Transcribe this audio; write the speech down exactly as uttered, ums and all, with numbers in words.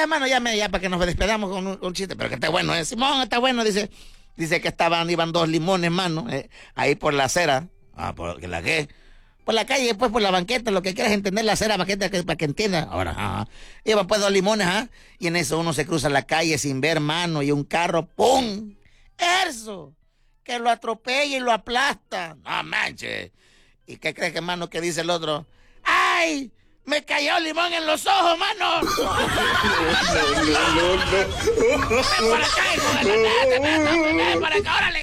ya, mano, ya, me, ya para que nos despedamos con un, un chiste, pero que está bueno, ¿eh? Simón, está bueno, dice. Dice que estaban, iban dos limones, mano, eh, ahí por la acera. Ah, ¿por la qué? Por la calle, pues por la banqueta, lo que quieras entender, la acera, banqueta, que, para que entienda. Ahora, ajá. Iban pues dos limones, ¿ah? Y en eso uno se cruza la calle sin ver, mano, y un carro, ¡pum! ¡Eso! Que lo atropella y lo aplasta. No manches. ¿Y qué crees, que, mano, que dice el otro? ¡Ay! ¡Me cayó limón en los ojos, mano! ¡Ven por acá, hijo de la... ¡Ven por acá, órale!